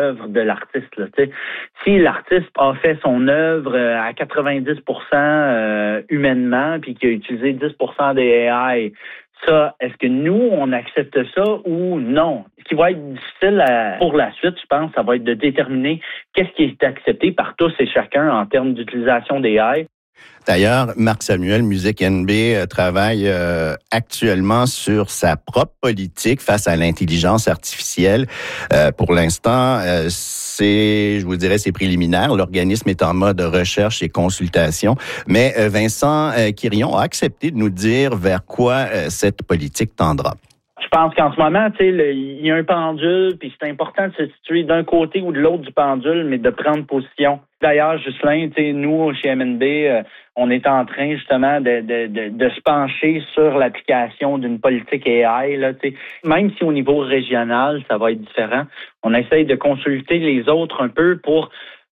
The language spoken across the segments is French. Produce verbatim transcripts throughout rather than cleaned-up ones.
l'œuvre de l'artiste. Là, t'sais. Si l'artiste a fait son œuvre à quatre-vingt-dix pour cent euh, humainement, puis qu'il a utilisé dix pour cent des A I, ça, est-ce que nous, on accepte ça ou non? Ce qui va être difficile à, pour la suite, je pense, ça va être de déterminer qu'est-ce qui est accepté par tous et chacun en termes d'utilisation des A I. D'ailleurs, Marc Samuel, Musique N B, euh, travaille euh, actuellement sur sa propre politique face à l'intelligence artificielle. Euh, pour l'instant, euh, c'est, je vous dirais, c'est préliminaire. L'organisme est en mode recherche et consultation. Mais euh, Vincent euh, Quirion a accepté de nous dire vers quoi euh, cette politique tendra. Je pense qu'en ce moment, tu sais, il y a un pendule, puis c'est important de se situer d'un côté ou de l'autre du pendule, mais de prendre position. D'ailleurs, Ghislain, tu sais, nous, chez M N B, euh, on est en train, justement, de, de, de, de se pencher sur l'application d'une politique A I, là, tu sais. Même si au niveau régional, ça va être différent, on essaye de consulter les autres un peu pour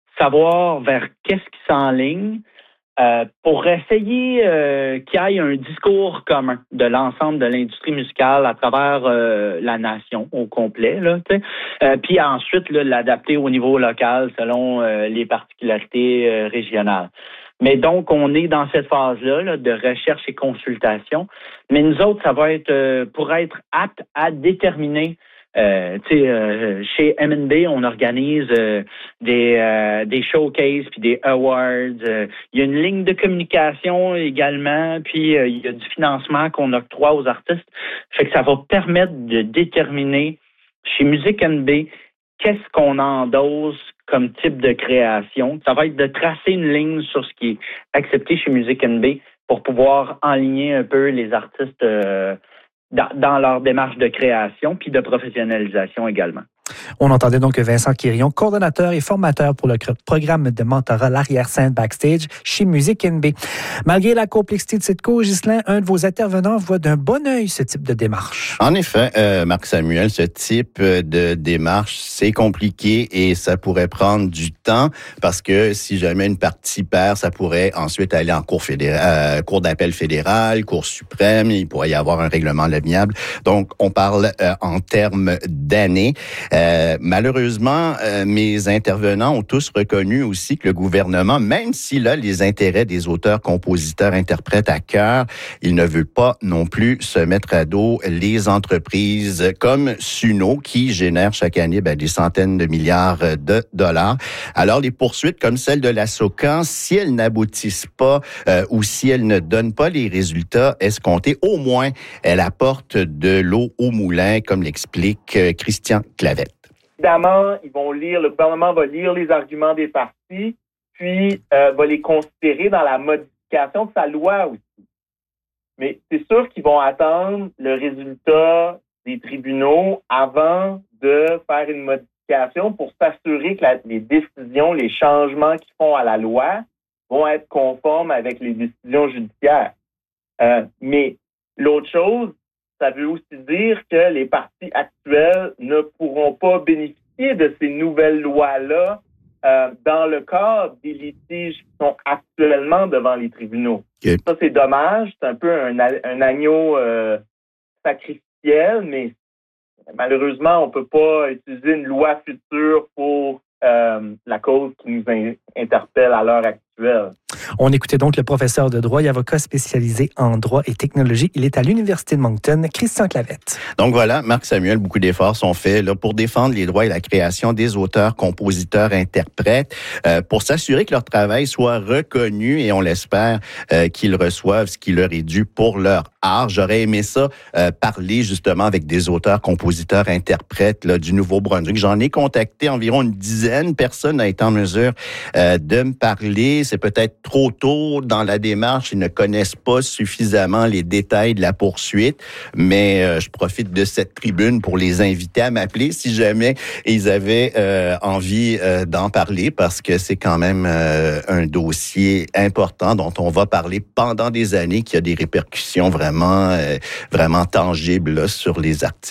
savoir vers qu'est-ce qui s'enligne, Euh, pour essayer euh, qu'il y ait un discours commun de l'ensemble de l'industrie musicale à travers euh, la nation au complet, là, tu sais. Euh, puis ensuite, là, l'adapter au niveau local selon euh, les particularités euh, régionales. Mais donc, on est dans cette phase-là là, de recherche et consultation. Mais nous autres, ça va être euh, pour être apte à déterminer. Euh, tu sais, euh, chez M N B, on organise euh, des euh, des showcases puis des awards. Euh, il y a une ligne de communication également, puis euh, il y a du financement qu'on octroie aux artistes. Fait que ça va permettre de déterminer chez Musique N B qu'est-ce qu'on endosse comme type de création. Ça va être de tracer une ligne sur ce qui est accepté chez Musique N B pour pouvoir enligner un peu les artistes euh, Dans, dans leur démarche de création puis de professionnalisation également. On entendait donc Vincent Quirion, coordonnateur et formateur pour le programme de mentorat L'arrière-scène backstage chez Musique N B. Malgré la complexité de cette cause, Ghislain, un de vos intervenants voit d'un bon œil ce type de démarche. En effet, euh, Marc Samuel, ce type de démarche, c'est compliqué et ça pourrait prendre du temps parce que si jamais une partie perd, ça pourrait ensuite aller en cour fédérale, euh, cour d'appel fédérale, cour suprême, il pourrait y avoir un règlement à l'amiable. Donc, on parle euh, en termes d'années. Euh, malheureusement, euh, mes intervenants ont tous reconnu aussi que le gouvernement, même s'il a les intérêts des auteurs, compositeurs, interprètes à cœur, il ne veut pas non plus se mettre à dos les entreprises comme Suno qui génèrent chaque année ben, des centaines de milliards de dollars. Alors, les poursuites comme celle de la SOCAN, si elles n'aboutissent pas euh, ou si elles ne donnent pas les résultats escomptés, au moins, elles apportent de l'eau au moulin, comme l'explique euh, Christian Clavel. Évidemment, ils vont lire, le gouvernement va lire les arguments des partis, puis euh, va les considérer dans la modification de sa loi aussi. Mais c'est sûr qu'ils vont attendre le résultat des tribunaux avant de faire une modification pour s'assurer que la, les décisions, les changements qu'ils font à la loi vont être conformes avec les décisions judiciaires. Euh, mais l'autre chose, ça veut aussi dire que les partis actuels ne pourront pas bénéficier de ces nouvelles lois-là euh, dans le cadre des litiges qui sont actuellement devant les tribunaux. Okay. Ça, c'est dommage. C'est un peu un, un agneau euh, sacrificiel, mais malheureusement, on ne peut pas utiliser une loi future pour euh, la cause qui nous in- interpelle à l'heure actuelle. On écoutait donc le professeur de droit et avocat spécialisé en droit et technologie. Il est à l'Université de Moncton, Christian Clavette. Donc voilà, Marc Samuel, beaucoup d'efforts sont faits là, pour défendre les droits et la création des auteurs, compositeurs, interprètes, euh, pour s'assurer que leur travail soit reconnu et on l'espère euh, qu'ils reçoivent ce qui leur est dû pour leur art. J'aurais aimé ça, euh, parler justement avec des auteurs, compositeurs, interprètes là, du Nouveau-Brunswick. J'en ai contacté environ une dizaine. Personne n'a été en mesure euh, de me parler. C'est peut-être trop tôt dans la démarche. Ils ne connaissent pas suffisamment les détails de la poursuite. Mais euh, je profite de cette tribune pour les inviter à m'appeler si jamais ils avaient euh, envie euh, d'en parler parce que c'est quand même euh, un dossier important dont on va parler pendant des années qui a des répercussions vraiment, euh, vraiment tangibles là, sur les artistes.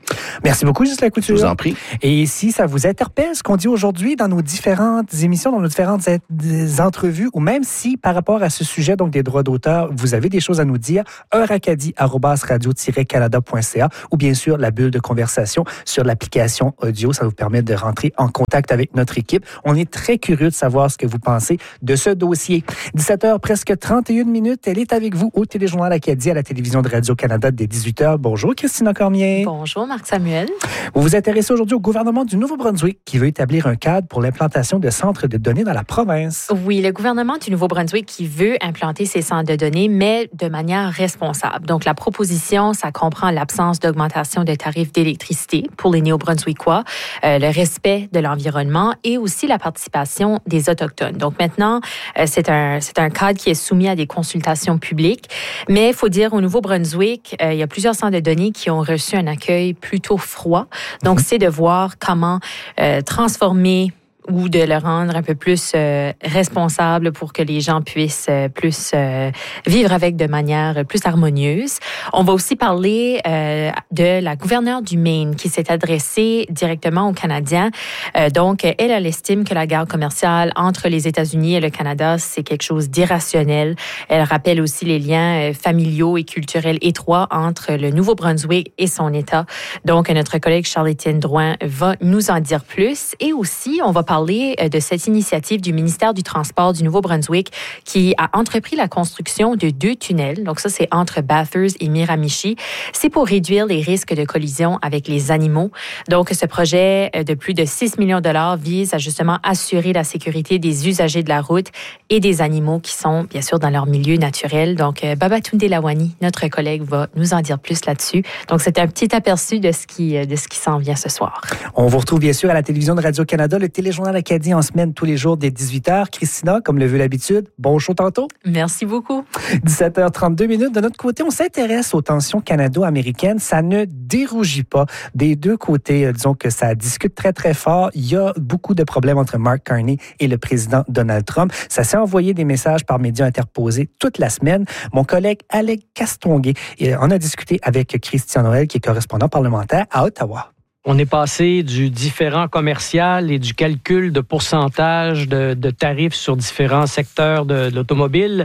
Merci beaucoup, Ghislain Couture. Je vous en prie. Et si ça vous interpelle, ce qu'on dit aujourd'hui dans nos différentes émissions, dans nos différentes entrevues, ou même si, par rapport à ce sujet, donc des droits d'auteur, vous avez des choses à nous dire, heure acadie arobase radio tiret canada point c a ou bien sûr la bulle de conversation sur l'application audio. Ça vous permet de rentrer en contact avec notre équipe. On est très curieux de savoir ce que vous pensez de ce dossier. dix-sept heures, presque trente et une minutes. Elle est avec vous au Téléjournal Acadie à la télévision de Radio-Canada dès dix-huit heures. Bonjour, Christina Cormier. Bonjour, Marc Samuel. Vous vous intéressez aujourd'hui au gouvernement du Nouveau-Brunswick qui veut établir un cadre pour l'implantation de centres de données dans la province. Oui, le gouvernement du Nouveau-Brunswick qui veut implanter ces centres de données, mais de manière responsable. Donc, la proposition, ça comprend l'absence d'augmentation de tarifs d'électricité pour les Néo-Brunswickois, euh, le respect de l'environnement et aussi la participation des Autochtones. Donc, maintenant, euh, c'est un, c'est un cadre qui est soumis à des consultations publiques, mais il faut dire, au Nouveau-Brunswick, euh, il y a plusieurs centres de données qui ont reçu un accueil plutôt froid. Donc, c'est de voir comment euh, transformer ou de le rendre un peu plus euh, responsable pour que les gens puissent euh, plus euh, vivre avec de manière plus harmonieuse. On va aussi parler euh, de la gouverneure du Maine qui s'est adressée directement aux Canadiens. Euh, donc, elle, elle estime que la guerre commerciale entre les États-Unis et le Canada, c'est quelque chose d'irrationnel. Elle rappelle aussi les liens euh, familiaux et culturels étroits entre le Nouveau-Brunswick et son État. Donc, notre collègue Charles-Étienne Drouin va nous en dire plus. Et aussi, on va parler de cette initiative du ministère du Transport du Nouveau-Brunswick qui a entrepris la construction de deux tunnels. Donc ça, c'est entre Bathurst et Miramichi. C'est pour réduire les risques de collision avec les animaux. Donc ce projet de plus de six millions de dollars vise à justement assurer la sécurité des usagers de la route et des animaux qui sont bien sûr dans leur milieu naturel. Donc Babatunde Lawani, notre collègue, va nous en dire plus là-dessus. Donc c'est un petit aperçu de ce qui, de ce qui s'en vient ce soir. On vous retrouve bien sûr à la télévision de Radio-Canada, le Téléjournal Acadie en semaine tous les jours dès dix-huit heures. Christina, comme le veut l'habitude, bon show tantôt. Merci beaucoup. dix-sept heures trente-deux minutes. De notre côté, on s'intéresse aux tensions canado-américaines. Ça ne dérougit pas. Des deux côtés, disons que ça discute très, très fort. Il y a beaucoup de problèmes entre Mark Carney et le président Donald Trump. Ça s'est envoyé des messages par médias interposés toute la semaine. Mon collègue Alec Castonguay en a discuté avec Christian Noël, qui est correspondant parlementaire à Ottawa. On est passé du différent commercial et du calcul de pourcentage de, de tarifs sur différents secteurs de, de l'automobile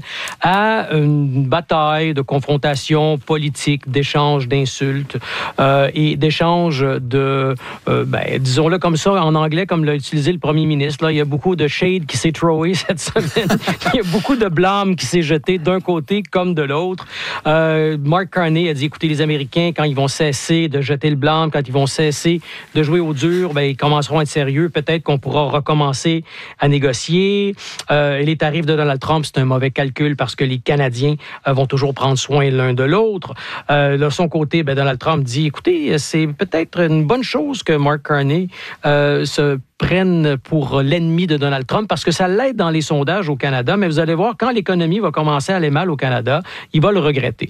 à une bataille de confrontation politique, d'échanges d'insultes euh, et d'échanges de, euh, ben, disons-le comme ça, en anglais, comme l'a utilisé le premier ministre. Là, il y a beaucoup de shade qui s'est throwé cette semaine. Il y a beaucoup de blâme qui s'est jeté d'un côté comme de l'autre. Euh, Mark Carney a dit, écoutez, les Américains, quand ils vont cesser de jeter le blâme, quand ils vont cesser de jouer au dur, ben, ils commenceront à être sérieux. Peut-être qu'on pourra recommencer à négocier. Euh, et les tarifs de Donald Trump, c'est un mauvais calcul parce que les Canadiens euh, vont toujours prendre soin l'un de l'autre. Euh, de son côté, ben, Donald Trump dit, écoutez, c'est peut-être une bonne chose que Mark Carney euh, se prenne pour l'ennemi de Donald Trump parce que ça l'aide dans les sondages au Canada, mais vous allez voir, quand l'économie va commencer à aller mal au Canada, il va le regretter.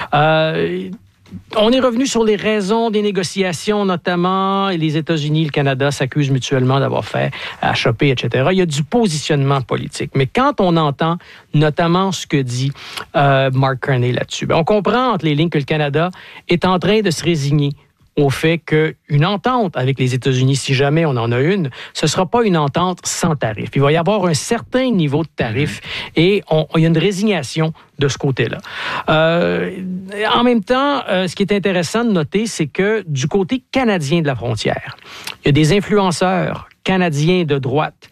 Euh, On est revenu sur les raisons des négociations, notamment les États-Unis et le Canada s'accusent mutuellement d'avoir fait à choper, et cetera. Il y a du positionnement politique. Mais quand on entend notamment ce que dit euh, Mark Carney là-dessus, ben on comprend entre les lignes que le Canada est en train de se résigner au fait qu'une entente avec les États-Unis, si jamais on en a une, ce ne sera pas une entente sans tarif. Il va y avoir un certain niveau de tarif et on, il y a une résignation de ce côté-là. Euh, en même temps, euh, ce qui est intéressant de noter, c'est que du côté canadien de la frontière, il y a des influenceurs canadiens de droite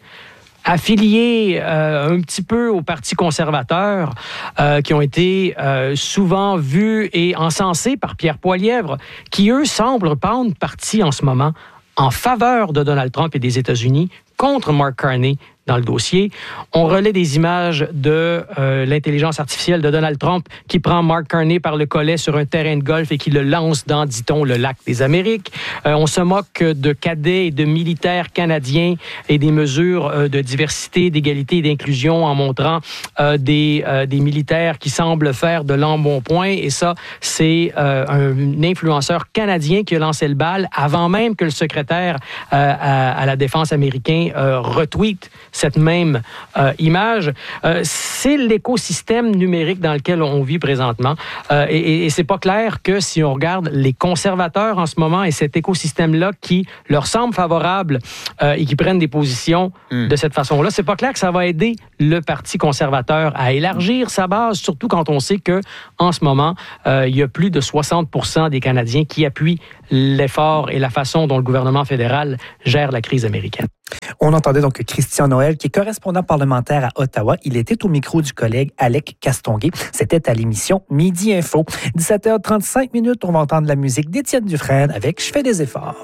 affiliés euh, un petit peu au Parti conservateur, euh, qui ont été euh, souvent vus et encensés par Pierre Poilievre, qui, eux, semblent prendre parti en ce moment en faveur de Donald Trump et des États-Unis contre Mark Carney dans le dossier. On relaie des images de euh, l'intelligence artificielle de Donald Trump qui prend Mark Carney par le collet sur un terrain de golf et qui le lance dans, dit-on, le lac des Amériques. Euh, on se moque de cadets et de militaires canadiens et des mesures euh, de diversité, d'égalité et d'inclusion en montrant euh, des, euh, des militaires qui semblent faire de l'embonpoint. Et ça, c'est euh, un influenceur canadien qui a lancé le bal avant même que le secrétaire euh, à, à la défense américain euh, retweet cette même euh, image. Euh, c'est l'écosystème numérique dans lequel on vit présentement. Euh, et, et c'est pas clair que si on regarde les conservateurs en ce moment et cet écosystème-là qui leur semble favorable euh, et qui prennent des positions mm. de cette façon-là, c'est pas clair que ça va aider le Parti conservateur à élargir sa base, surtout quand on sait que en ce moment, euh, il y a plus de soixante pour cent des Canadiens qui appuient l'effort et la façon dont le gouvernement fédéral gère la crise américaine. On entendait donc Christian Noël, qui est correspondant parlementaire à Ottawa. Il était au micro du collègue Alec Castonguay. C'était à l'émission Midi Info. dix-sept heures trente-cinq minutes, on va entendre la musique d'Étienne Dufresne avec « Je fais des efforts ».